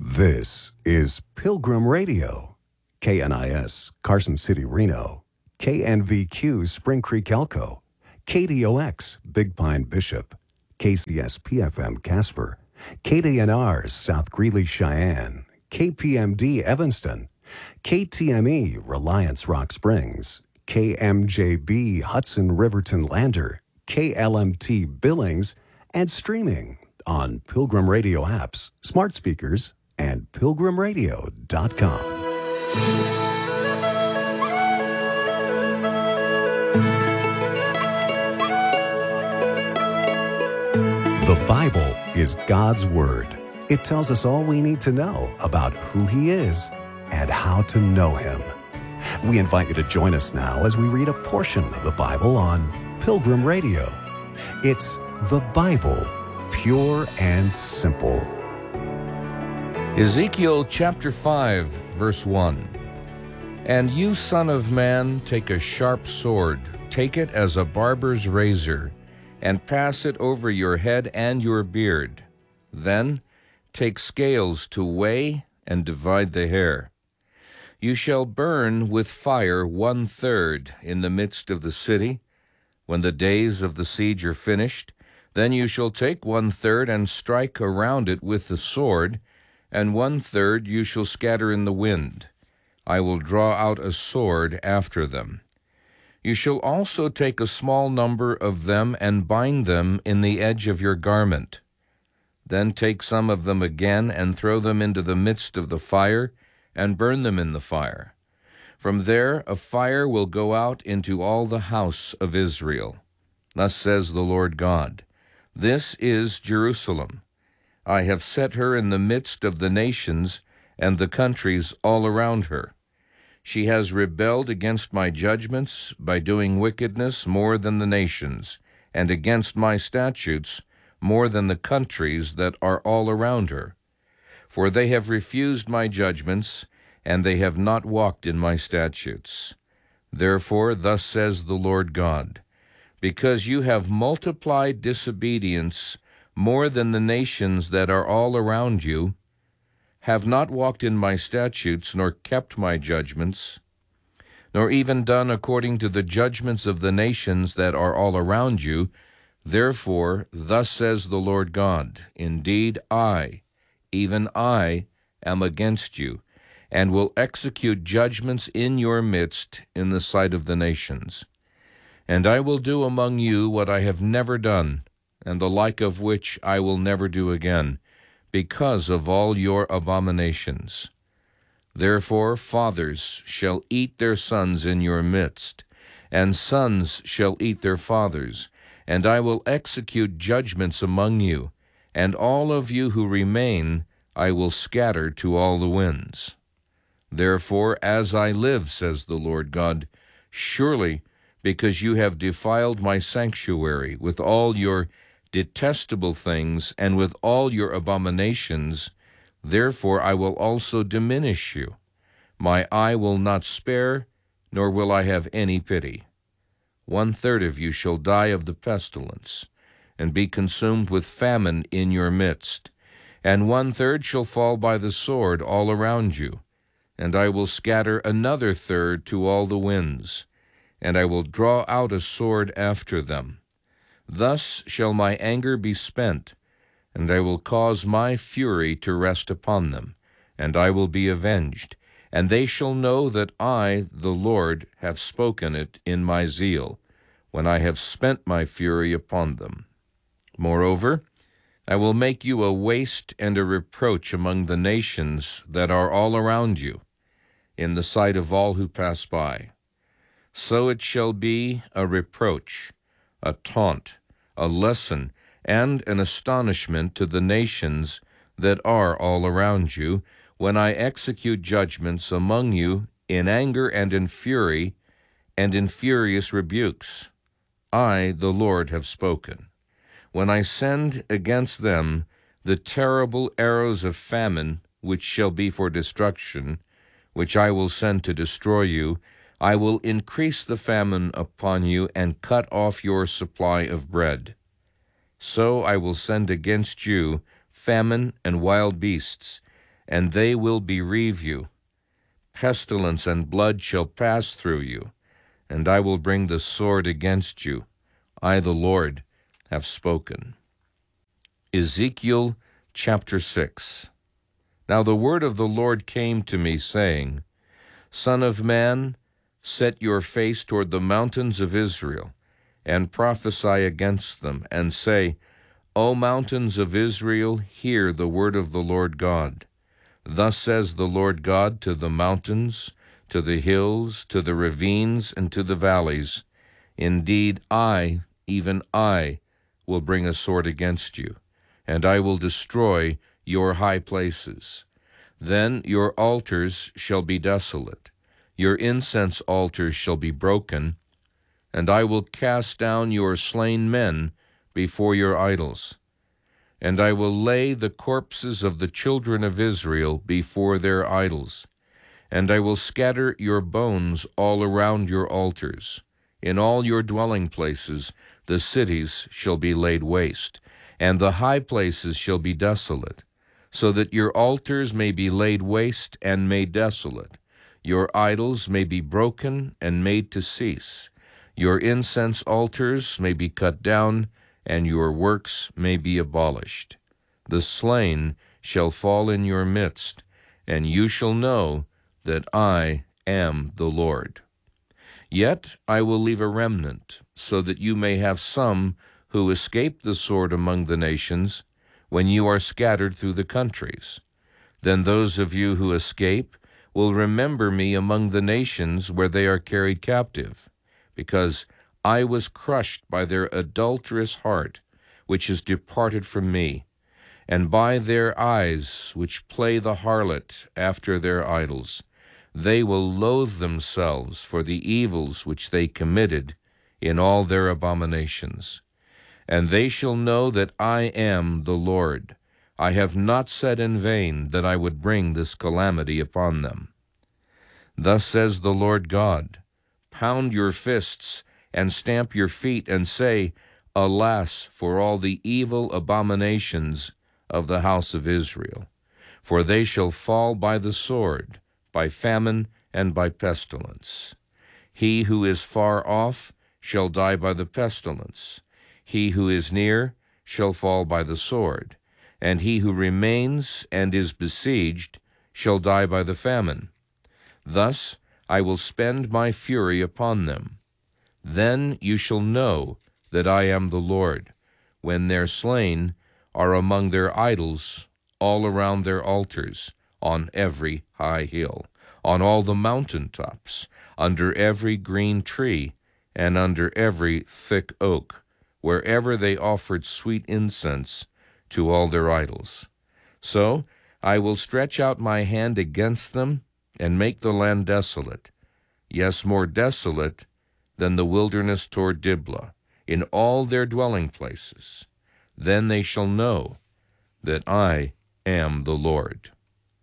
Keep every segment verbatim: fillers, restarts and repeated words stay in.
This is Pilgrim Radio, K N I S, Carson City, Reno, K N V Q, Spring Creek, Elko, K D O X, Big Pine, Bishop, K C S P F M, Casper, K D N R, South Greeley, Cheyenne, K P M D, Evanston, K T M E, Reliance, Rock Springs, K M J B, Hudson, Riverton, Lander, K L M T, Billings, and streaming on Pilgrim Radio apps, smart speakers, and pilgrim radio dot com. The Bible is God's Word. It tells us all we need to know about who He is and how to know Him. We invite you to join us now as we read a portion of the Bible on Pilgrim Radio. It's the Bible, pure and simple. Ezekiel chapter five, verse one. And you, son of man, take a sharp sword, take it as a barber's razor, and pass it over your head and your beard. Then take scales to weigh and divide the hair. You shall burn with fire one-third in the midst of the city. When the days of the siege are finished, then you shall take one-third and strike around it with the sword, and one-third you shall scatter in the wind. I will draw out a sword after them. You shall also take a small number of them and bind them in the edge of your garment. Then take some of them again and throw them into the midst of the fire, and burn them in the fire. From there a fire will go out into all the house of Israel. Thus says the Lord God, This is Jerusalem. I have set her in the midst of the nations and the countries all around her. She has rebelled against my judgments by doing wickedness more than the nations, and against my statutes more than the countries that are all around her. For they have refused my judgments, and they have not walked in my statutes. Therefore, thus says the Lord God, Because you have multiplied disobedience more than the nations that are all around you, have not walked in my statutes, nor kept my judgments, nor even done according to the judgments of the nations that are all around you, therefore, thus says the Lord God, Indeed, I, even I, am against you, and will execute judgments in your midst in the sight of the nations. And I will do among you what I have never done, and the like of which I will never do again, because of all your abominations. Therefore fathers shall eat their sons in your midst, and sons shall eat their fathers, and I will execute judgments among you, and all of you who remain I will scatter to all the winds. Therefore, as I live, says the Lord God, surely because you have defiled my sanctuary with all your detestable things and with all your abominations, therefore I will also diminish you. My eye will not spare, nor will I have any pity. One-third of you shall die of the pestilence, and be consumed with famine in your midst, and one-third shall fall by the sword all around you, and I will scatter another third to all the winds, and I will draw out a sword after them. Thus shall my anger be spent, and I will cause my fury to rest upon them, and I will be avenged, and they shall know that I, the Lord, have spoken it in my zeal, when I have spent my fury upon them. Moreover, I will make you a waste and a reproach among the nations that are all around you, in the sight of all who pass by. So it shall be a reproach, a taunt, a lesson, and an astonishment to the nations that are all around you, when I execute judgments among you in anger and in fury, and in furious rebukes. I, the Lord, have spoken. When I send against them the terrible arrows of famine, which shall be for destruction, which I will send to destroy you, I will increase the famine upon you and cut off your supply of bread. So I will send against you famine and wild beasts, and they will bereave you. Pestilence and blood shall pass through you, and I will bring the sword against you. I, the Lord, have spoken. Ezekiel chapter six. Now the word of the Lord came to me, saying, Son of man, set your face toward the mountains of Israel, and prophesy against them, and say, O mountains of Israel, hear the word of the Lord God. Thus says the Lord God to the mountains, to the hills, to the ravines, and to the valleys, Indeed, I, even I, will bring a sword against you, and I will destroy your high places. Then your altars shall be desolate, your incense altars shall be broken, and I will cast down your slain men before your idols. And I will lay the corpses of the children of Israel before their idols, and I will scatter your bones all around your altars. In all your dwelling places the cities shall be laid waste, and the high places shall be desolate, so that your altars may be laid waste and made desolate. Your idols may be broken and made to cease. Your incense altars may be cut down, and your works may be abolished. The slain shall fall in your midst, and you shall know that I am the Lord. Yet I will leave a remnant, so that you may have some who escape the sword among the nations, when you are scattered through the countries. Then those of you who escape will remember me among the nations where they are carried captive, because I was crushed by their adulterous heart, which is departed from me, and by their eyes, which play the harlot after their idols. They will loathe themselves for the evils which they committed in all their abominations. And they shall know that I am the Lord. I have not said in vain that I would bring this calamity upon them. Thus says the Lord God, Pound your fists and stamp your feet, and say, Alas, for all the evil abominations of the house of Israel! For they shall fall by the sword, by famine, and by pestilence. He who is far off shall die by the pestilence. He who is near shall fall by the sword. And he who remains and is besieged shall die by the famine. Thus I will spend my fury upon them. Then you shall know that I am the Lord, when their slain are among their idols, all around their altars, on every high hill, on all the mountain tops, under every green tree, and under every thick oak, wherever they offered sweet incense to all their idols. So I will stretch out my hand against them, and make the land desolate, yes, more desolate than the wilderness toward Diblah, in all their dwelling places. Then they shall know that I am the Lord.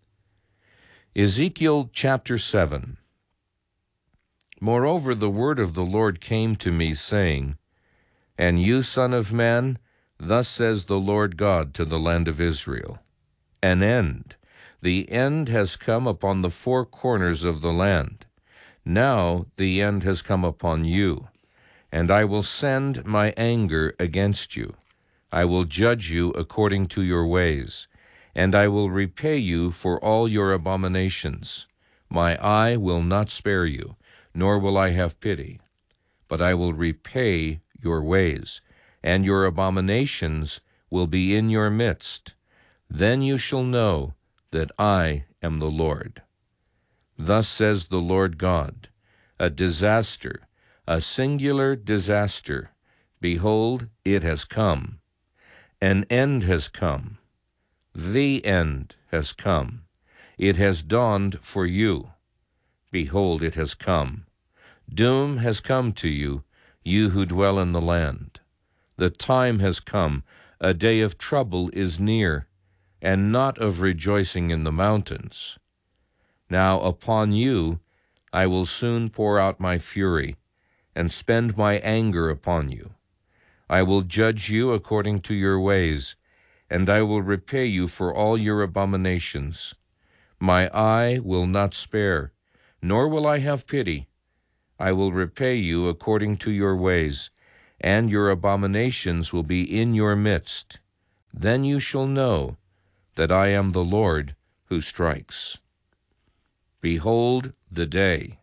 Ezekiel chapter seven. Moreover, the word of the Lord came to me, saying, And you, son of man, thus says the Lord God to the land of Israel, An end, the end has come upon the four corners of the land. Now the end has come upon you, and I will send my anger against you. I will judge you according to your ways, and I will repay you for all your abominations. My eye will not spare you, nor will I have pity, but I will repay your ways, and your abominations will be in your midst. Then you shall know that I am the Lord. Thus says the Lord God, a disaster, a singular disaster. Behold, it has come. An end has come. The end has come. It has dawned for you. Behold, it has come. Doom has come to you, you who dwell in the land. The time has come, a day of trouble is near, and not of rejoicing in the mountains. Now upon you I will soon pour out my fury, and spend my anger upon you. I will judge you according to your ways, and I will repay you for all your abominations. My eye will not spare, nor will I have pity. I will repay you according to your ways, and your abominations will be in your midst. Then you shall know that I am the Lord who strikes. Behold the day.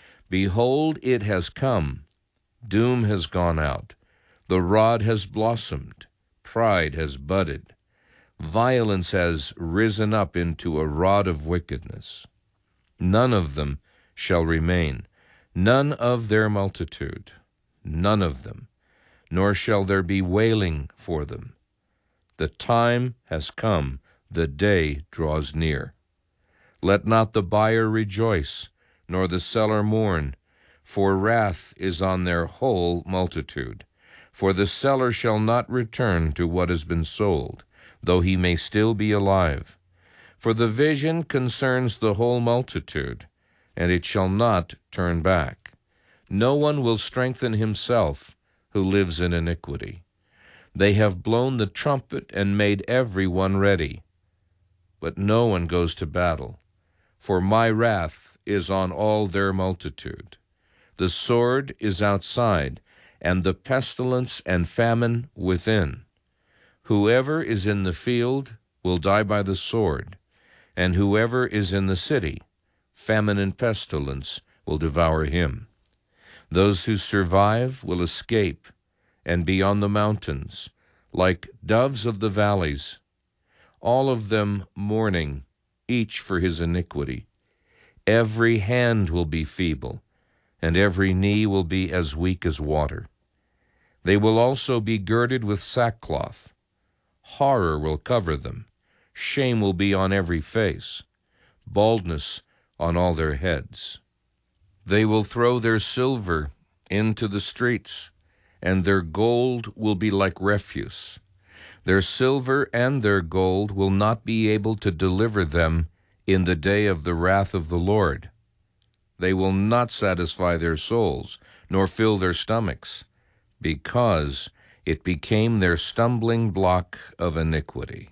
Behold, it has come. Doom has gone out. The rod has blossomed. Pride has budded. Violence has risen up into a rod of wickedness. None of them shall remain, none of their multitude, none of them, nor shall there be wailing for them. The time has come, the day draws near. Let not the buyer rejoice, nor the seller mourn, for wrath is on their whole multitude. For the seller shall not return to what has been sold, though he may still be alive. For the vision concerns the whole multitude, and it shall not turn back. No one will strengthen himself who lives in iniquity. They have blown the trumpet and made every one ready. But no one goes to battle, for my wrath is on all their multitude. The sword is outside, and the pestilence and famine within. Whoever is in the field will die by the sword, and whoever is in the city, famine and pestilence will devour him. Those who survive will escape and be on the mountains, like doves of the valleys, all of them mourning, each for his iniquity. Every hand will be feeble, and every knee will be as weak as water. They will also be girded with sackcloth. Horror will cover them. Shame will be on every face, baldness on all their heads. They will throw their silver into the streets, and their gold will be like refuse. Their silver and their gold will not be able to deliver them in the day of the wrath of the Lord. They will not satisfy their souls, nor fill their stomachs, because it became their stumbling block of iniquity.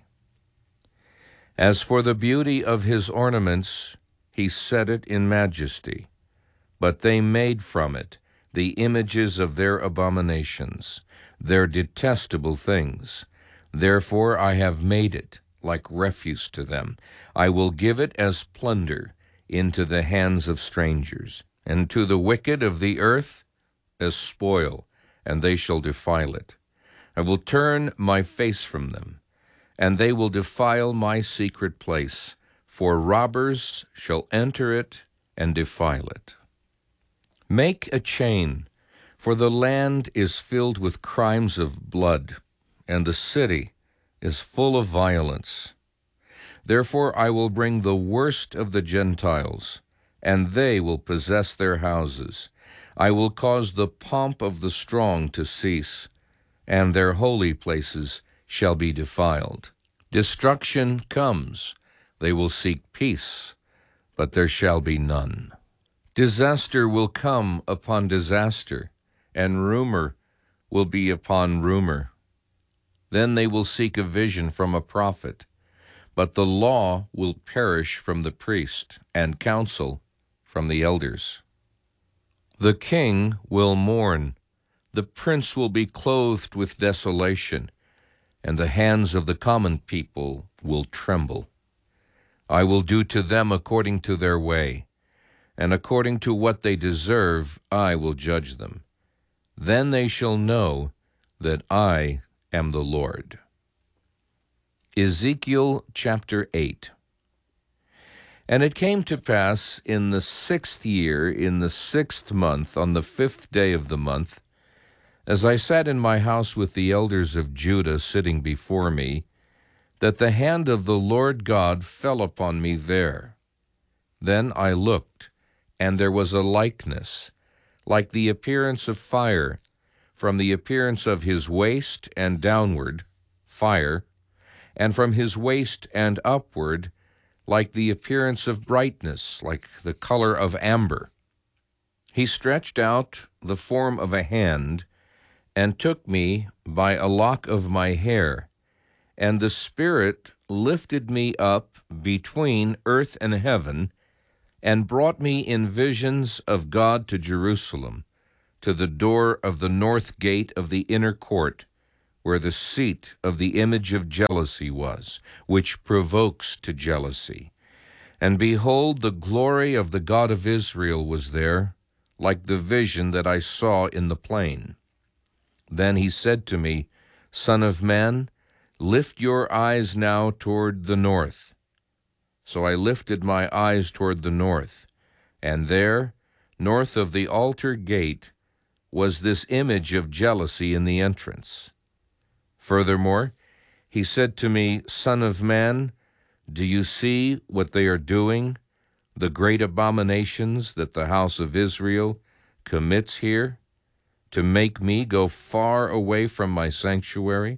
As for the beauty of his ornaments, he set it in majesty, but they made from it the images of their abominations, their detestable things. Therefore I have made it like refuse to them. I will give it as plunder into the hands of strangers, and to the wicked of the earth as spoil, and they shall defile it. I will turn my face from them, and they will defile my secret place, for robbers shall enter it and defile it. Make a chain, for the land is filled with crimes of blood, and the city is full of violence. Therefore I will bring the worst of the Gentiles, and they will possess their houses. I will cause the pomp of the strong to cease, and their holy places shall be defiled. Destruction comes. They will seek peace, but there shall be none. Disaster will come upon disaster, and rumor will be upon rumor. Then they will seek a vision from a prophet, but the law will perish from the priest, and counsel from the elders. The king will mourn, the prince will be clothed with desolation, and the hands of the common people will tremble. I will do to them according to their way, and according to what they deserve I will judge them. Then they shall know that I am the Lord. Ezekiel chapter eight. And it came to pass in the sixth year, in the sixth month, on the fifth day of the month, as I sat in my house with the elders of Judah sitting before me, that the hand of the Lord God fell upon me there. Then I looked, and there was a likeness, like the appearance of fire, from the appearance of his waist and downward, fire, and from his waist and upward, like the appearance of brightness, like the color of amber. He stretched out the form of a hand, and took me by a lock of my hair, And the Spirit lifted me up between earth and heaven, and brought me in visions of God to Jerusalem, to the door of the north gate of the inner court, where the seat of the image of jealousy was, which provokes to jealousy. And behold, the glory of the God of Israel was there, like the vision that I saw in the plain. Then he said to me, Son of man, lift your eyes now toward the north. So I lifted my eyes toward the north, and there, north of the altar gate, was this image of jealousy in the entrance. Furthermore, he said to me, Son of man, do you see what they are doing, the great abominations that the house of Israel commits here, to make me go far away from my sanctuary?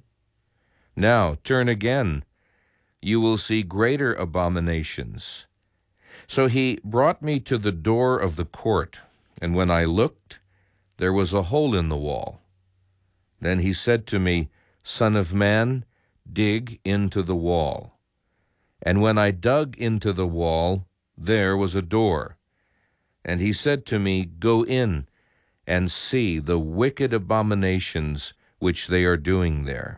Now turn again, you will see greater abominations. So he brought me to the door of the court, and when I looked, there was a hole in the wall. Then he said to me, Son of man, dig into the wall. And when I dug into the wall, there was a door. And he said to me, Go in and see the wicked abominations which they are doing there.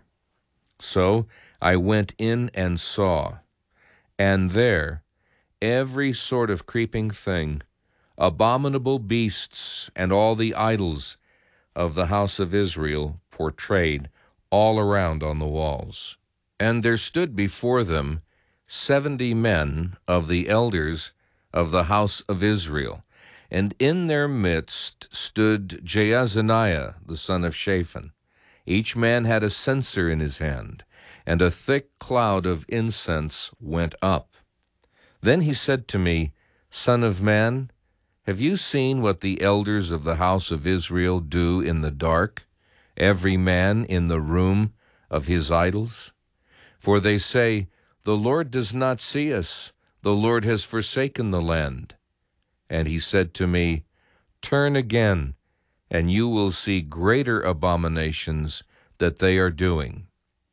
So I went in and saw, and there every sort of creeping thing, abominable beasts, and all the idols of the house of Israel portrayed all around on the walls. And there stood before them seventy men of the elders of the house of Israel, and in their midst stood Jaazaniah the son of Shaphan. Each man had a censer in his hand, and a thick cloud of incense went up. Then he said to me, Son of man, have you seen what the elders of the house of Israel do in the dark, every man in the room of his idols? For they say, The Lord does not see us, the Lord has forsaken the land. And he said to me, Turn again, and you will see greater abominations that they are doing.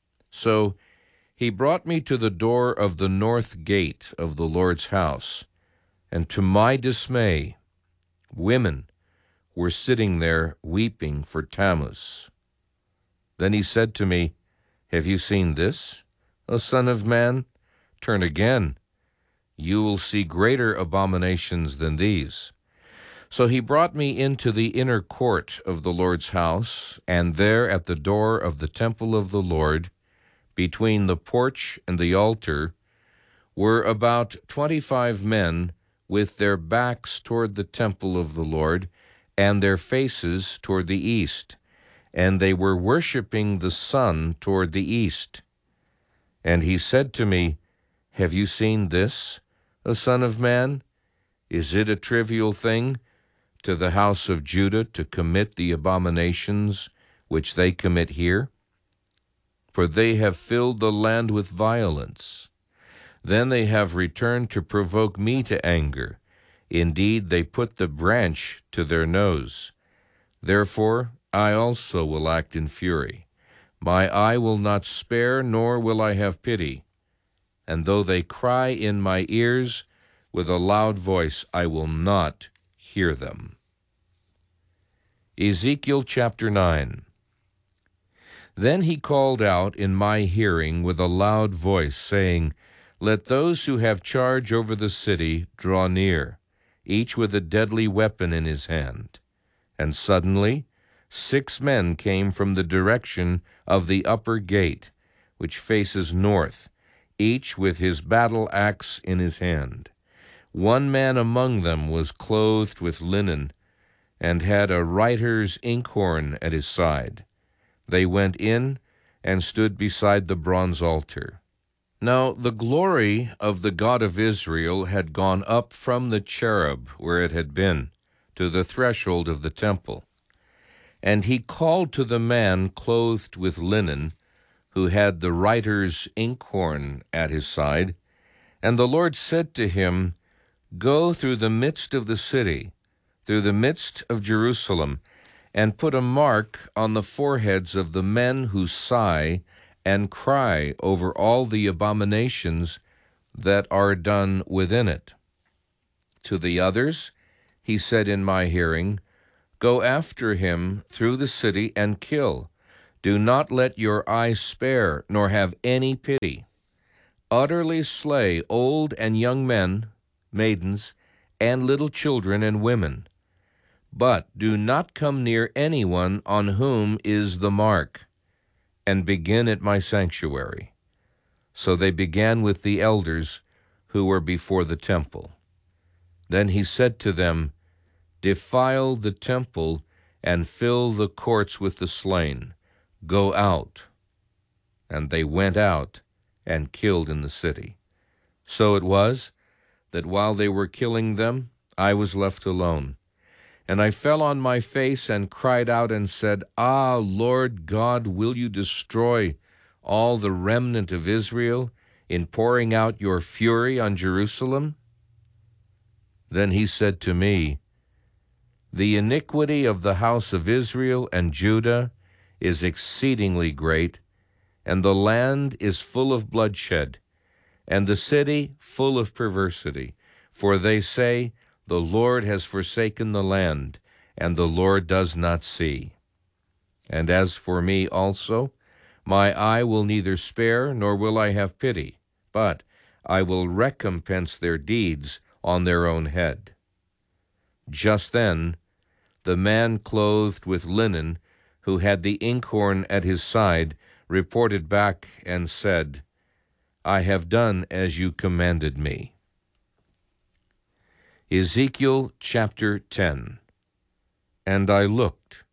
So he brought me to the door of the north gate of the Lord's house, and to my dismay, women were sitting there weeping for Tammuz. Then he said to me, Have you seen this, O son of man? Turn again. You will see greater abominations than these. So he brought me into the inner court of the Lord's house, and there at the door of the temple of the Lord, between the porch and the altar, were about twenty-five men with their backs toward the temple of the Lord, and their faces toward the east, and they were worshiping the sun toward the east. And he said to me, Have you seen this, O son of man? Is it a trivial thing to the house of Judah to commit the abominations which they commit here? For they have filled the land with violence. Then they have returned to provoke me to anger. Indeed, they put the branch to their nose. Therefore, I also will act in fury. My eye will not spare, nor will I have pity. And though they cry in my ears with a loud voice, I will not hear them. Ezekiel chapter nine. Then he called out in my hearing with a loud voice, saying, Let those who have charge over the city draw near, each with a deadly weapon in his hand. And suddenly six men came from the direction of the upper gate, which faces north, each with his battle axe in his hand. One man among them was clothed with linen, and had a writer's inkhorn at his side. They went in and stood beside the bronze altar. Now the glory of the God of Israel had gone up from the cherub where it had been, to the threshold of the temple. And he called to the man clothed with linen, who had the writer's inkhorn at his side, and the Lord said to him, Go through the midst of the city, through the midst of Jerusalem, and put a mark on the foreheads of the men who sigh and cry over all the abominations that are done within it. To the others he said in my hearing, Go after him through the city and kill. Do not let your eye spare, nor have any pity. Utterly slay old and young men, maidens, and little children and women. But do not come near anyone on whom is the mark, and begin at my sanctuary. So they began with the elders who were before the temple. Then he said to them, Defile the temple and fill the courts with the slain. Go out. And they went out and killed in the city. So it was that while they were killing them, I was left alone. And I fell on my face and cried out and said, Ah, Lord God, will you destroy all the remnant of Israel in pouring out your fury on Jerusalem? Then he said to me, The iniquity of the house of Israel and Judah is exceedingly great, and the land is full of bloodshed, and the city full of perversity. For they say, The Lord has forsaken the land, and the Lord does not see. And as for me also, my eye will neither spare, nor will I have pity, but I will recompense their deeds on their own head. Just then, the man clothed with linen, who had the inkhorn at his side, reported back and said, I have done as you commanded me. Ezekiel chapter ten. And I looked,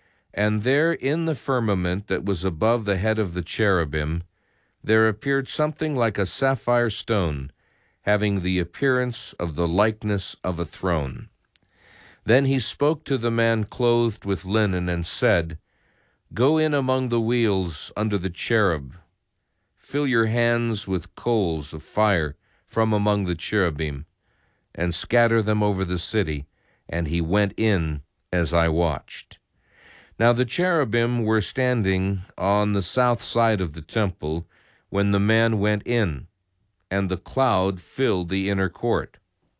and there in the firmament that was above the head of the cherubim, there appeared something like a sapphire stone, having the appearance of the likeness of a throne. Then he spoke to the man clothed with linen, and said, Go in among the wheels under the cherub. Fill your hands with coals of fire from among the cherubim, and scatter them over the city. And he went in as I watched. Now the cherubim were standing on the south side of the temple when the man went in, and the cloud filled the inner court.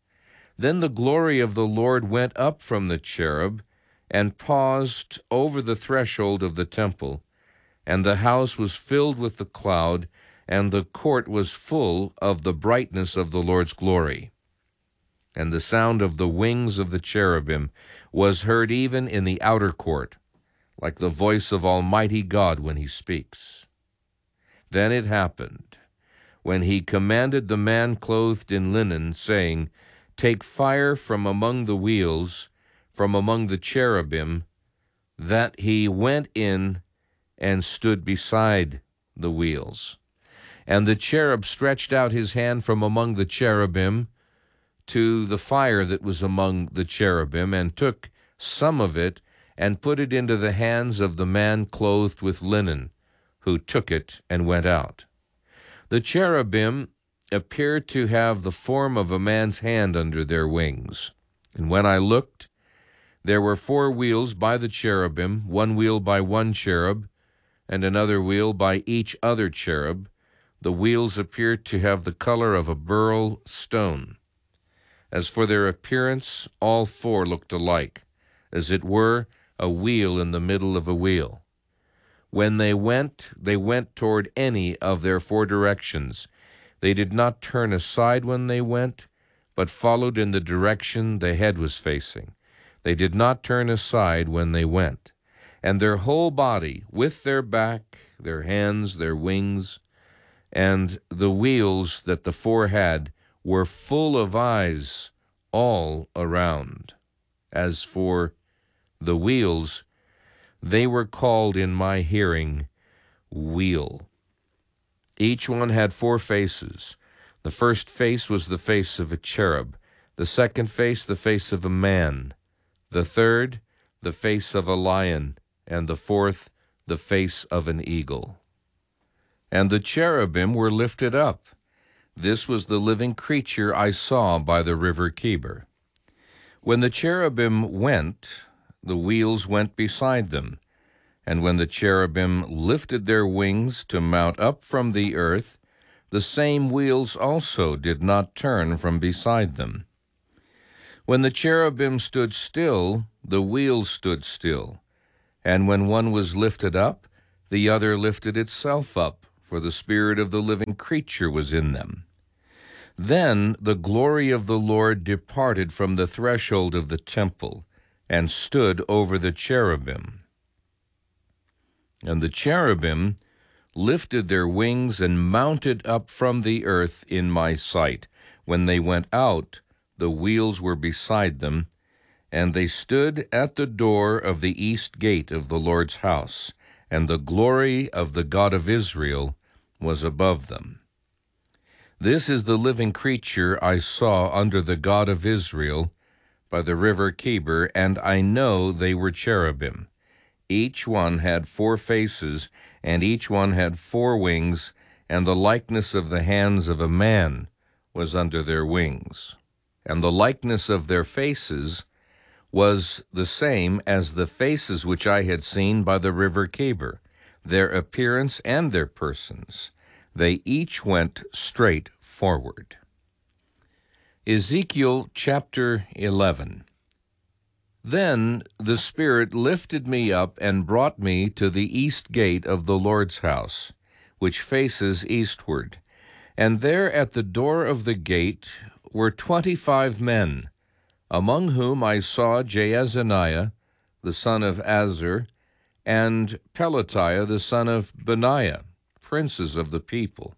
Then the glory of the Lord went up from the cherub and paused over the threshold of the temple, and the house was filled with the cloud, and the court was full of the brightness of the Lord's glory. And the sound of the wings of the cherubim was heard even in the outer court, like the voice of Almighty God when he speaks. Then it happened, when he commanded the man clothed in linen, saying, Take fire from among the wheels, from among the cherubim, that he went in and stood beside the wheels. And the cherub stretched out his hand from among the cherubim to the fire that was among the cherubim, and took some of it, and put it into the hands of the man clothed with linen, who took it and went out. The cherubim appeared to have the form of a man's hand under their wings. And when I looked, there were four wheels by the cherubim, one wheel by one cherub, and another wheel by each other cherub. The wheels appeared to have the color of a beryl stone. As for their appearance, all four looked alike, as it were a wheel in the middle of a wheel. When they went, they went toward any of their four directions. They did not turn aside when they went, but followed in the direction the head was facing. They did not turn aside when they went. And their whole body, with their back, their hands, their wings, and the wheels that the four had, were full of eyes all around. As for the wheels, they were called in my hearing wheel. Each one had four faces. The first face was the face of a cherub, the second face the face of a man, the third the face of a lion, and the fourth the face of an eagle. And the cherubim were lifted up. This was the living creature I saw by the river Chebar. When the cherubim went, the wheels went beside them, And when the cherubim lifted their wings to mount up from the earth, the same wheels also did not turn from beside them. When the cherubim stood still, the wheels stood still. And when one was lifted up, the other lifted itself up, for the spirit of the living creature was in them. Then the glory of the Lord departed from the threshold of the temple, and stood over the cherubim. And the cherubim lifted their wings and mounted up from the earth in my sight. When they went out, the wheels were beside them, and they stood at the door of the east gate of the Lord's house, and the glory of the God of Israel was above them. This is the living creature I saw under the God of Israel by the river Chebar, and I know they were cherubim. Each one had four faces, and each one had four wings, and the likeness of the hands of a man was under their wings. And the likeness of their faces was the same as the faces which I had seen by the river Chebar, their appearance and their persons. They each went straight forward. Ezekiel chapter eleven. Then the Spirit lifted me up and brought me to the east gate of the Lord's house, which faces eastward. And there at the door of the gate were twenty-five men, among whom I saw Jaazaniah, the son of Azur, and Pelatiah, the son of Benaiah, princes of the people.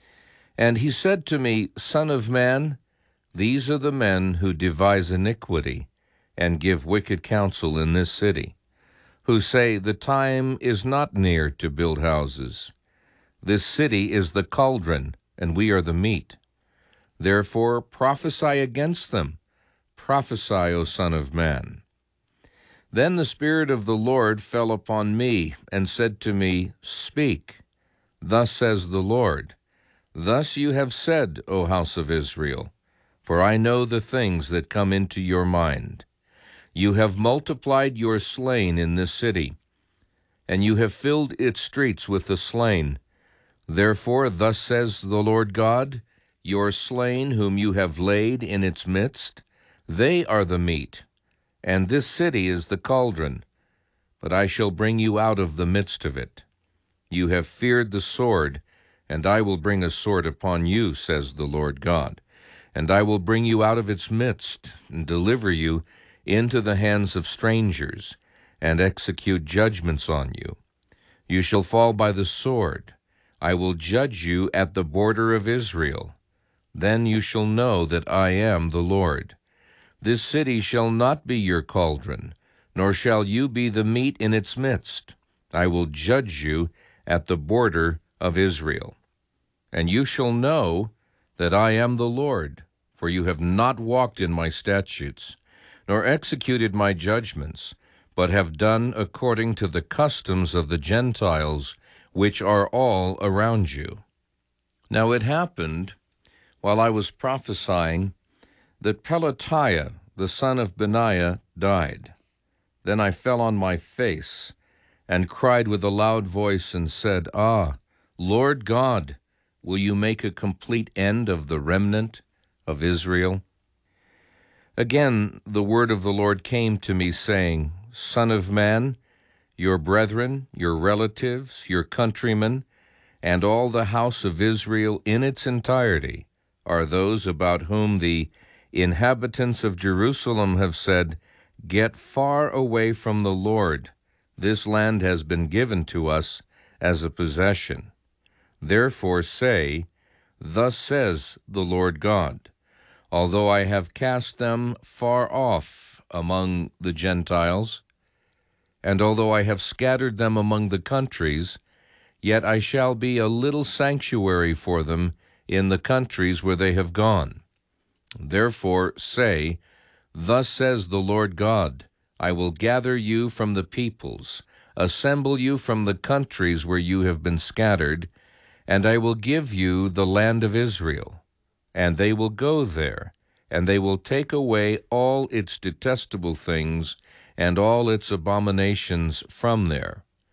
And he said to me, Son of man, these are the men who devise iniquity, and give wicked counsel in this city, who say, the time is not near to build houses. This city is the cauldron, and we are the meat. Therefore prophesy against them. Prophesy, O Son of man. Then the Spirit of the Lord fell upon me, and said to me, Speak. Thus says the Lord, Thus you have said, O house of Israel, for I know the things that come into your mind. You have multiplied your slain in this city, and you have filled its streets with the slain. Therefore, thus says the Lord God, your slain whom you have laid in its midst, they are the meat, and this city is the cauldron, but I shall bring you out of the midst of it. You have feared the sword, and I will bring a sword upon you, says the Lord God, and I will bring you out of its midst, and deliver you into the hands of strangers, and execute judgments on you. You shall fall by the sword. I will judge you at the border of Israel. Then you shall know that I am the Lord. This city shall not be your cauldron, nor shall you be the meat in its midst. I will judge you at the border of Israel. And you shall know that I am the Lord, for you have not walked in my statutes, nor executed my judgments, but have done according to the customs of the Gentiles, which are all around you. Now it happened, while I was prophesying, that Pelatiah, the son of Benaiah, died. Then I fell on my face, and cried with a loud voice, and said, Ah, Lord God, will you make a complete end of the remnant of Israel? Again the word of the Lord came to me, saying, Son of man, your brethren, your relatives, your countrymen, and all the house of Israel in its entirety are those about whom the inhabitants of Jerusalem have said, Get far away from the Lord. This land has been given to us as a possession. Therefore say, Thus says the Lord God, although I have cast them far off among the Gentiles, and although I have scattered them among the countries, yet I shall be a little sanctuary for them in the countries where they have gone. Therefore say, Thus says the Lord God, I will gather you from the peoples, assemble you from the countries where you have been scattered, and I will give you the land of Israel. And they will go there, and they will take away all its detestable things and all its abominations from there.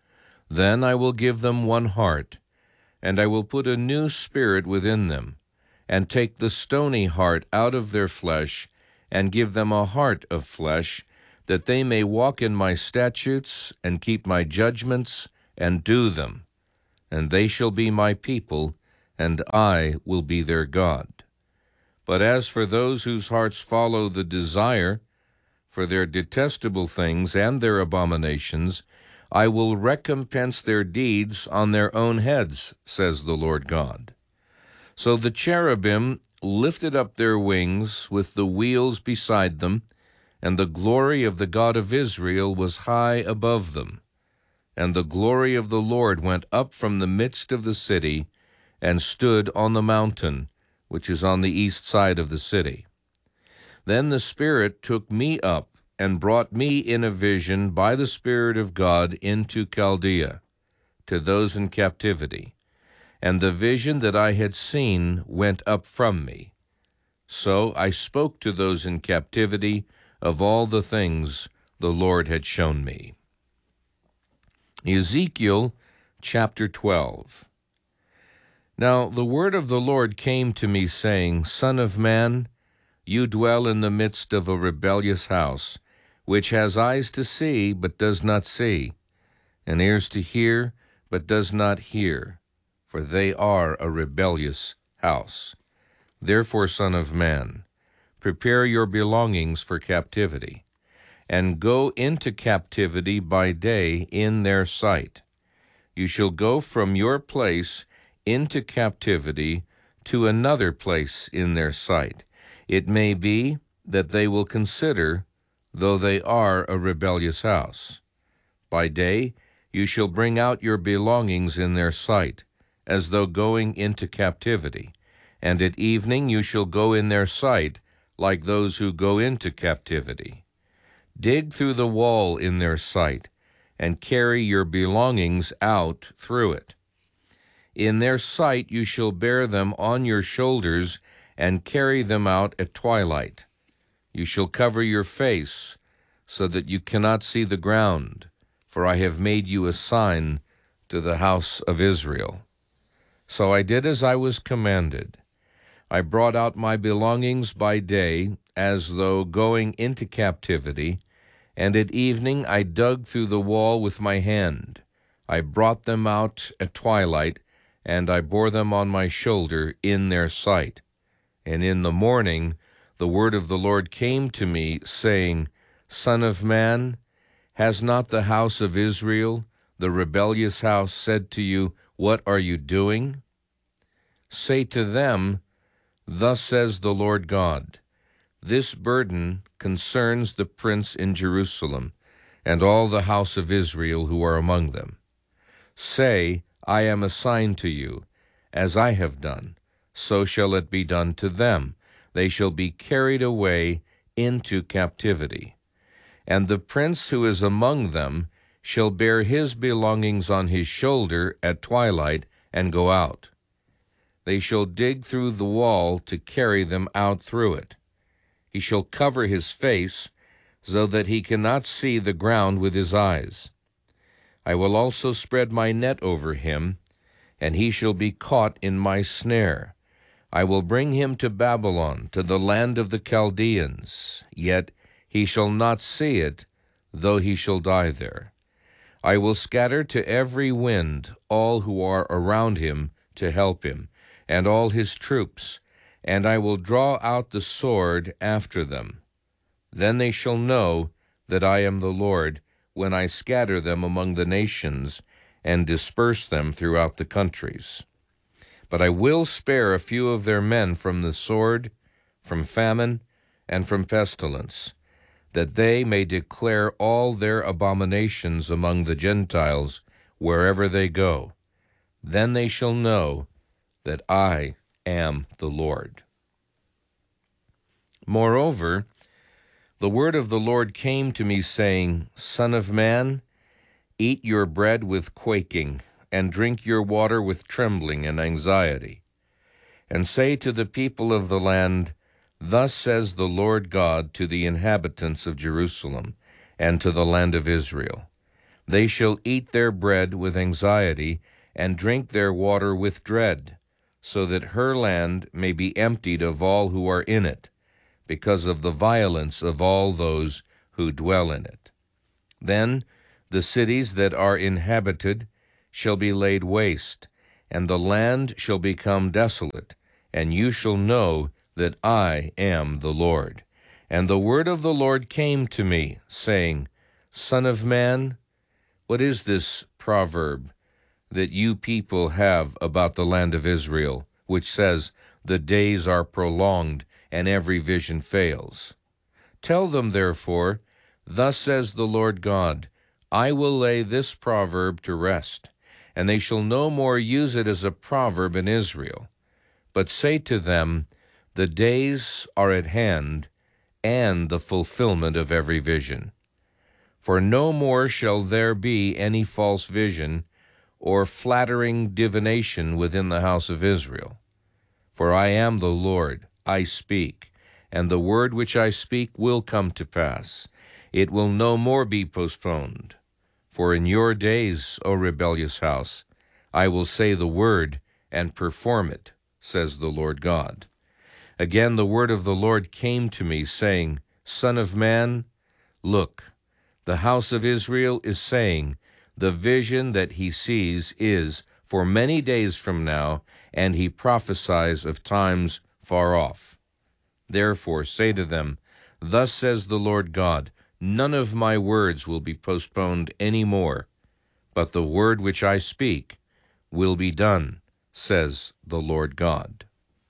Then I will give them one heart, and I will put a new spirit within them, and take the stony heart out of their flesh, and give them a heart of flesh, that they may walk in my statutes, and keep my judgments, and do them. And they shall be my people, and I will be their God. But as for those whose hearts follow the desire for their detestable things and their abominations, I will recompense their deeds on their own heads, says the Lord God. So the cherubim lifted up their wings with the wheels beside them, and the glory of the God of Israel was high above them. And the glory of the Lord went up from the midst of the city, and stood on the mountain, which is on the east side of the city. Then the Spirit took me up, and brought me in a vision by the Spirit of God into Chaldea, to those in captivity. And the vision that I had seen went up from me. So I spoke to those in captivity of all the things the Lord had shown me. Ezekiel chapter twelve. Now the word of the Lord came to me, saying, Son of man, you dwell in the midst of a rebellious house, which has eyes to see, but does not see, and ears to hear, but does not hear, for they are a rebellious house. Therefore, Son of man, prepare your belongings for captivity, and go into captivity by day in their sight. You shall go from your place into captivity to another place in their sight. It may be that they will consider, though they are a rebellious house. By day you shall bring out your belongings in their sight, as though going into captivity, and at evening you shall go in their sight, like those who go into captivity. Dig through the wall in their sight, and carry your belongings out through it. In their sight you shall bear them on your shoulders, and carry them out at twilight. You shall cover your face, so that you cannot see the ground, for I have made you a sign to the house of Israel. So I did as I was commanded. I brought out my belongings by day, as though going into captivity, and at evening I dug through the wall with my hand. I brought them out at twilight, and I bore them on my shoulder in their sight. And in the morning the word of the Lord came to me, saying, Son of man, has not the house of Israel, the rebellious house, said to you, What are you doing? Say to them, Thus says the Lord God, This burden concerns the prince in Jerusalem, and all the house of Israel who are among them. Say, I am a sign to you, as I have done, so shall it be done to them. They shall be carried away into captivity. And the prince who is among them shall bear his belongings on his shoulder at twilight and go out. They shall dig through the wall to carry them out through it. He shall cover his face, so that he cannot see the ground with his eyes. I will also spread my net over him, and he shall be caught in my snare. I will bring him to Babylon, to the land of the Chaldeans, yet he shall not see it, though he shall die there. I will scatter to every wind all who are around him to help him, and all his troops, and I will draw out the sword after them. Then they shall know that I am the Lord, when I scatter them among the nations and disperse them throughout the countries. But I will spare a few of their men from the sword, from famine, and from pestilence, that they may declare all their abominations among the Gentiles wherever they go. Then they shall know that I am the Lord. Moreover, the word of the Lord came to me, saying, Son of man, eat your bread with quaking, and drink your water with trembling and anxiety. And say to the people of the land, Thus says the Lord God to the inhabitants of Jerusalem, and to the land of Israel, They shall eat their bread with anxiety, and drink their water with dread, so that her land may be emptied of all who are in it, because of the violence of all those who dwell in it. Then the cities that are inhabited shall be laid waste, and the land shall become desolate, and you shall know that I am the Lord. And the word of the Lord came to me, saying, Son of man, what is this proverb that you people have about the land of Israel, which says, the days are prolonged, and every vision fails? Tell them, therefore, thus says the Lord God, I will lay this proverb to rest, and they shall no more use it as a proverb in Israel. But say to them, the days are at hand, and the fulfillment of every vision. For no more shall there be any false vision, or flattering divination within the house of Israel. For I am the Lord, I speak, and the word which I speak will come to pass. It will no more be postponed. For in your days, O rebellious house, I will say the word and perform it, says the Lord God. Again the word of the Lord came to me, saying, Son of man, look, the house of Israel is saying, the vision that he sees is for many days from now, and he prophesies of times far off. Therefore say to them, Thus says the Lord God, none of my words will be postponed any more, but the word which I speak will be done, says the Lord God.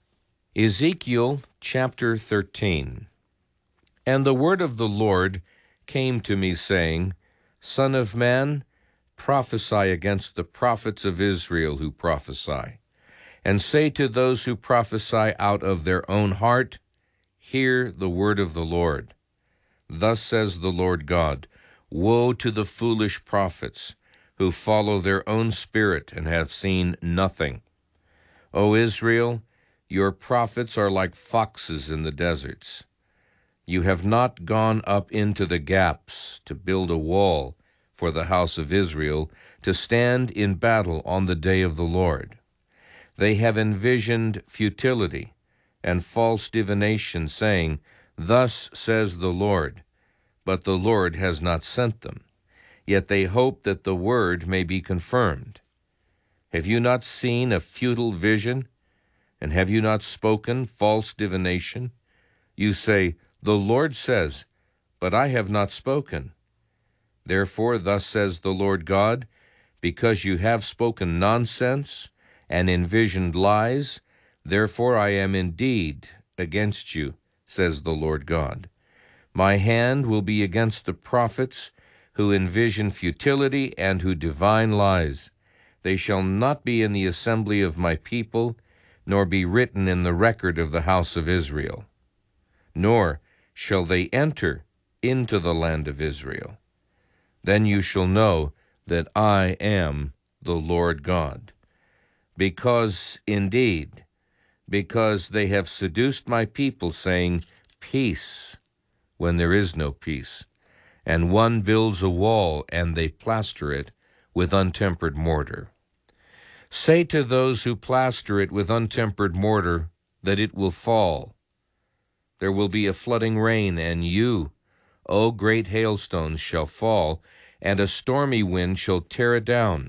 Ezekiel chapter thirteen. And the word of the Lord came to me, saying, Son of man, prophesy against the prophets of Israel who prophesy, and say to those who prophesy out of their own heart, Hear the word of the Lord. Thus says the Lord God, Woe to the foolish prophets who follow their own spirit and have seen nothing. O Israel, your prophets are like foxes in the deserts. You have not gone up into the gaps to build a wall for the house of Israel, to stand in battle on the day of the Lord. They have envisioned futility and false divination, saying, Thus says the Lord, but the Lord has not sent them. Yet they hope that the word may be confirmed. Have you not seen a futile vision? And have you not spoken false divination? You say, The Lord says, but I have not spoken. Therefore thus says the Lord God, because you have spoken nonsense and envisioned lies, therefore I am indeed against you, says the Lord God. My hand will be against the prophets who envision futility and who divine lies. They shall not be in the assembly of my people, nor be written in the record of the house of Israel. Nor shall they enter into the land of Israel. Then you shall know that I am the Lord God. Because indeed, because they have seduced my people, saying, Peace, when there is no peace, and one builds a wall, and they plaster it with untempered mortar. Say to those who plaster it with untempered mortar that it will fall. There will be a flooding rain, and you, O great hailstones, shall fall, and a stormy wind shall tear it down.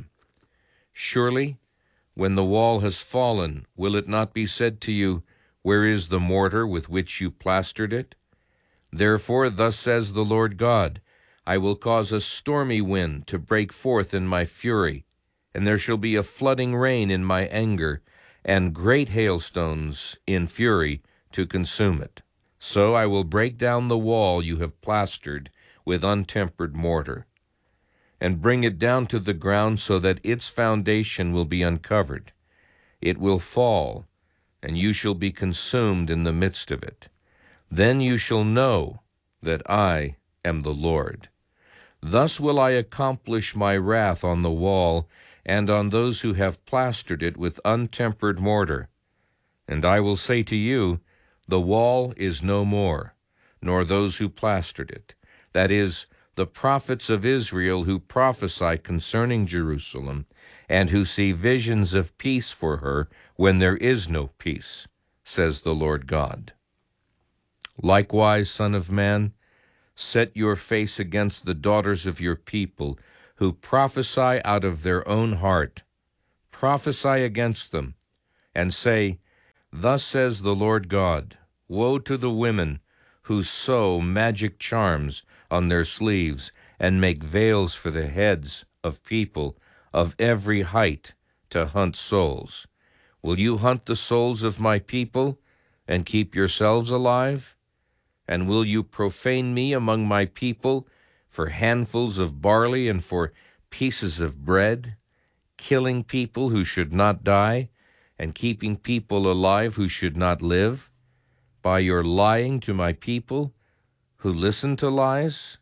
Surely, when the wall has fallen, will it not be said to you, Where is the mortar with which you plastered it? Therefore thus says the Lord God, I will cause a stormy wind to break forth in my fury, and there shall be a flooding rain in my anger, and great hailstones in fury to consume it. So I will break down the wall you have plastered with untempered mortar, and bring it down to the ground so that its foundation will be uncovered. It will fall, and you shall be consumed in the midst of it. Then you shall know that I am the Lord. Thus will I accomplish my wrath on the wall and on those who have plastered it with untempered mortar. And I will say to you, The wall is no more, nor those who plastered it. That is, the prophets of Israel who prophesy concerning Jerusalem, and who see visions of peace for her when there is no peace, says the Lord God. Likewise, Son of man, set your face against the daughters of your people, who prophesy out of their own heart. Prophesy against them, and say, Thus says the Lord God, Woe to the women who sew magic charms on their sleeves and make veils for the heads of people of every height to hunt souls. Will you hunt the souls of my people and keep yourselves alive? And will you profane me among my people for handfuls of barley and for pieces of bread, killing people who should not die, and keeping people alive who should not live, by your lying to my people who listen to lies?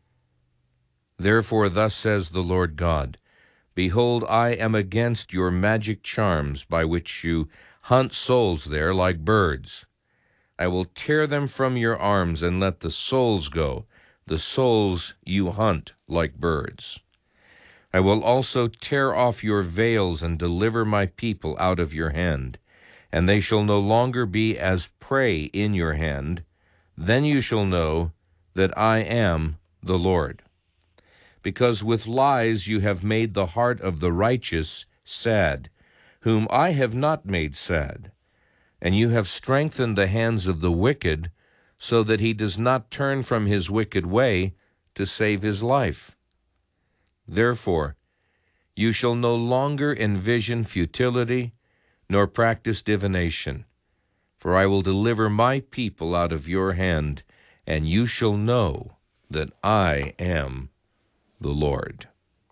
Therefore thus says the Lord God, Behold, I am against your magic charms by which you hunt souls there like birds. I will tear them from your arms and let the souls go, the souls you hunt like birds. I will also tear off your veils and deliver my people out of your hand, and they shall no longer be as prey in your hand. Then you shall know that I am the Lord. Because with lies you have made the heart of the righteous sad, whom I have not made sad, and you have strengthened the hands of the wicked, so that he does not turn from his wicked way to save his life. Therefore, you shall no longer envision futility, nor practice divination, for I will deliver my people out of your hand, and you shall know that I am the Lord.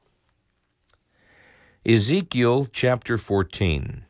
Ezekiel chapter fourteen.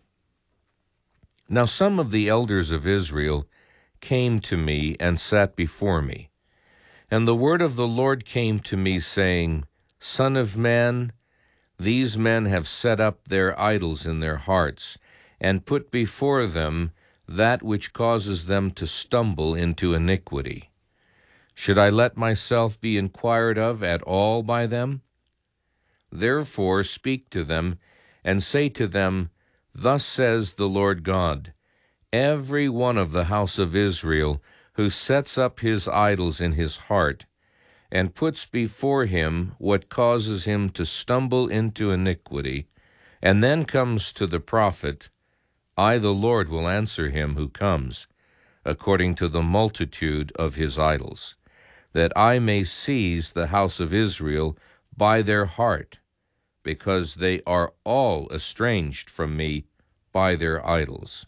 Now some of the elders of Israel came to me and sat before me. And the word of the Lord came to me, saying, Son of man, these men have set up their idols in their hearts, and put before them that which causes them to stumble into iniquity. Should I let myself be inquired of at all by them? Therefore speak to them, and say to them, Thus says the Lord God, Every one of the house of Israel who sets up his idols in his heart, and puts before him what causes him to stumble into iniquity, and then comes to the prophet, I the Lord will answer him who comes, according to the multitude of his idols, that I may seize the house of Israel by their heart, because they are all estranged from me by their idols.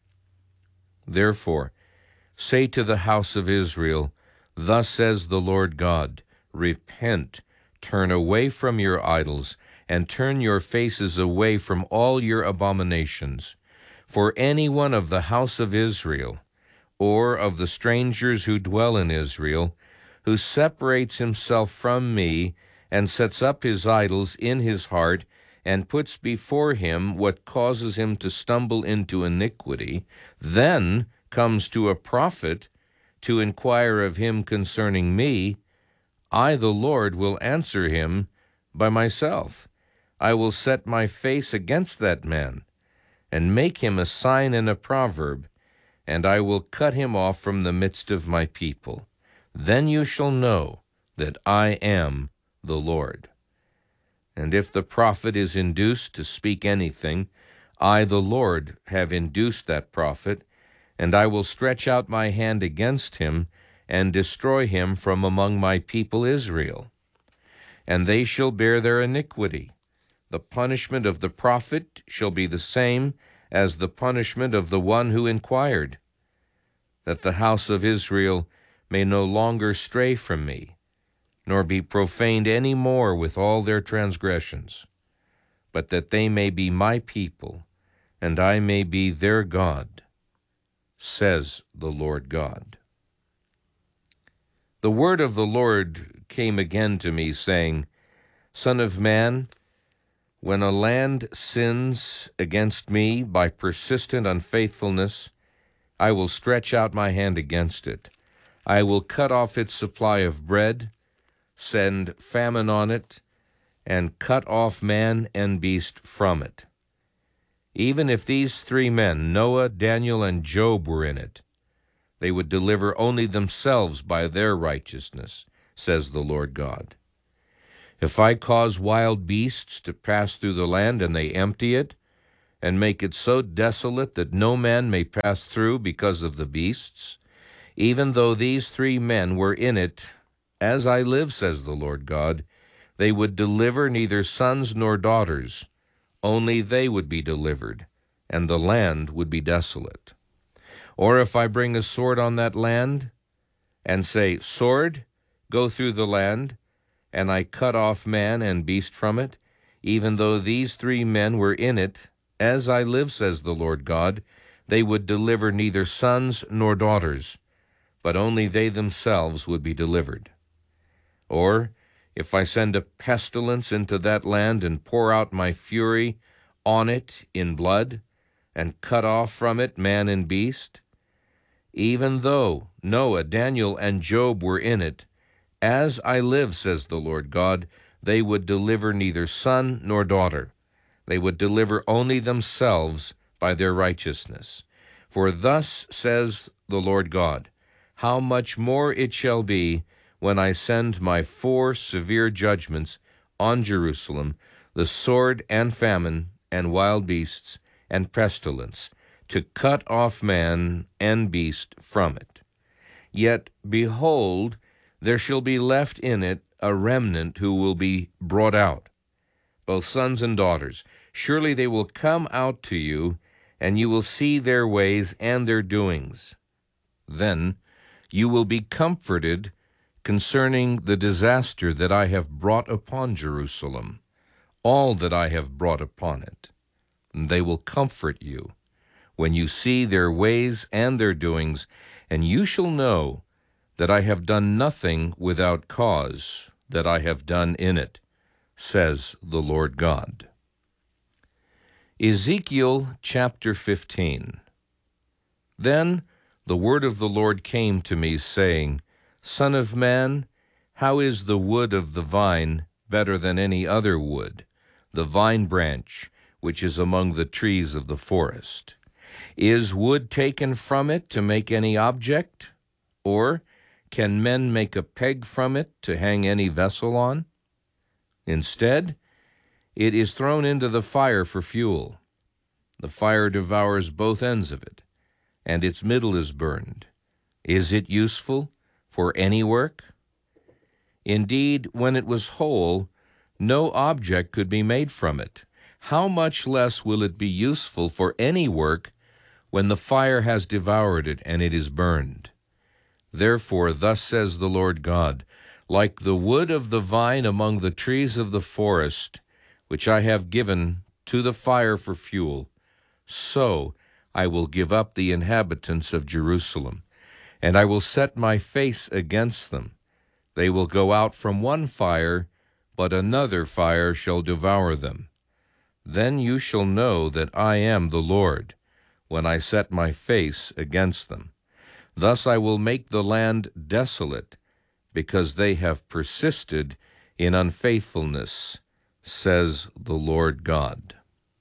Therefore, say to the house of Israel, Thus says the Lord God, Repent, turn away from your idols, and turn your faces away from all your abominations. For any one of the house of Israel, or of the strangers who dwell in Israel, who separates himself from me, and sets up his idols in his heart, and puts before him what causes him to stumble into iniquity, then comes to a prophet to inquire of him concerning me, I the Lord will answer him by myself. I will set my face against that man, and make him a sign and a proverb, and I will cut him off from the midst of my people. Then you shall know that I am the Lord. And if the prophet is induced to speak anything, I, the Lord, have induced that prophet, and I will stretch out my hand against him, and destroy him from among my people Israel. And they shall bear their iniquity. The punishment of the prophet shall be the same as the punishment of the one who inquired, that the house of Israel may no longer stray from me, nor be profaned any more with all their transgressions, but that they may be my people, and I may be their God, says the Lord God. The word of the Lord came again to me, saying, Son of man, when a land sins against me by persistent unfaithfulness, I will stretch out my hand against it. I will cut off its supply of bread, send famine on it, and cut off man and beast from it. Even if these three men, Noah, Daniel, and Job, were in it, they would deliver only themselves by their righteousness, says the Lord God. If I cause wild beasts to pass through the land, and they empty it, and make it so desolate that no man may pass through because of the beasts, even though these three men were in it, as I live, says the Lord God, they would deliver neither sons nor daughters, only they would be delivered, and the land would be desolate. Or if I bring a sword on that land, and say, Sword, go through the land, and I cut off man and beast from it, even though these three men were in it, as I live, says the Lord God, they would deliver neither sons nor daughters, but only they themselves would be delivered. Or, if I send a pestilence into that land and pour out my fury on it in blood, and cut off from it man and beast, even though Noah, Daniel, and Job were in it, as I live, says the Lord God, they would deliver neither son nor daughter. They would deliver only themselves by their righteousness. For thus says the Lord God, how much more it shall be when I send my four severe judgments on Jerusalem, the sword and famine and wild beasts and pestilence, to cut off man and beast from it. Yet, behold, there shall be left in it a remnant who will be brought out, both sons and daughters. Surely they will come out to you, and you will see their ways and their doings. Then you will be comforted concerning the disaster that I have brought upon Jerusalem, all that I have brought upon it. And they will comfort you when you see their ways and their doings, and you shall know that I have done nothing without cause, that I have done in it, says the Lord God. Ezekiel chapter fifteen. Then the word of the Lord came to me, saying, Son of man, how is the wood of the vine better than any other wood, the vine branch which is among the trees of the forest? Is wood taken from it to make any object? Or can men make a peg from it to hang any vessel on? Instead, it is thrown into the fire for fuel. The fire devours both ends of it, and its middle is burned. Is it useful for any work? Indeed, when it was whole, no object could be made from it. How much less will it be useful for any work when the fire has devoured it and it is burned? Therefore, thus says the Lord God, like the wood of the vine among the trees of the forest, which I have given to the fire for fuel, so I will give up the inhabitants of Jerusalem, and I will set my face against them. They will go out from one fire, but another fire shall devour them. Then you shall know that I am the Lord, when I set my face against them. Thus I will make the land desolate, because they have persisted in unfaithfulness, says the Lord God.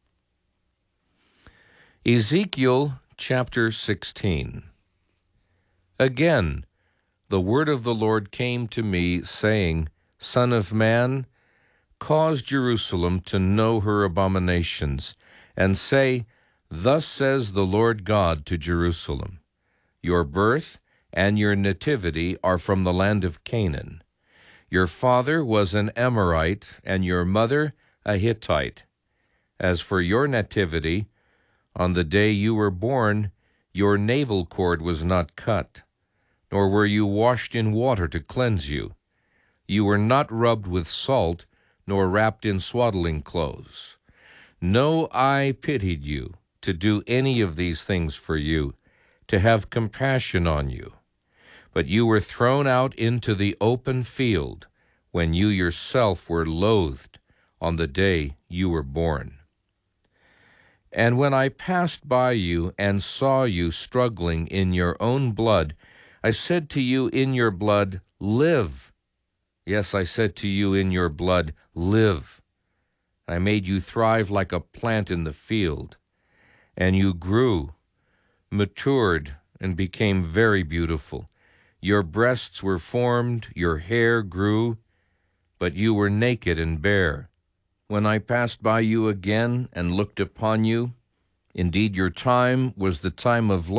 Ezekiel chapter sixteen. Again, the word of the Lord came to me, saying, Son of man, cause Jerusalem to know her abominations, and say, Thus says the Lord God to Jerusalem, Your birth and your nativity are from the land of Canaan. Your father was an Amorite, and your mother a Hittite. As for your nativity, on the day you were born, your navel cord was not cut, nor were you washed in water to cleanse you. You were not rubbed with salt, nor wrapped in swaddling clothes. No eye pitied you to do any of these things for you, to have compassion on you. But you were thrown out into the open field when you yourself were loathed on the day you were born. And when I passed by you and saw you struggling in your own blood, I said to you in your blood, Live. Yes, I said to you in your blood, live. I made you thrive like a plant in the field. And you grew, matured, and became very beautiful. Your breasts were formed, your hair grew, but you were naked and bare. When I passed by you again and looked upon you, indeed your time was the time of